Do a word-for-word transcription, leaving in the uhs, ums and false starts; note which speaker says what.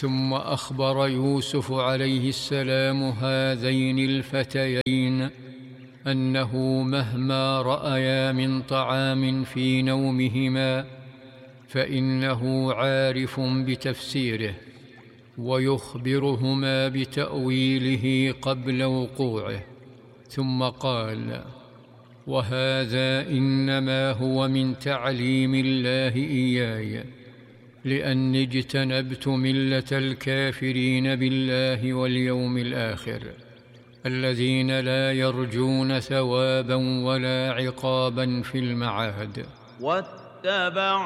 Speaker 1: ثم أخبر يوسف عليه السلام هذين الفتيين أنه مهما رأيا من طعام في نومهما فإنه عارف بتفسيره، ويخبرهما بتأويله قبل وقوعه. ثم قال: وهذا إنما هو من تعليم الله إياي، لأني اجتنبت ملة الكافرين بالله واليوم الآخر، الذين لا يرجون ثوابا ولا عقابا في المعاد.
Speaker 2: واتبع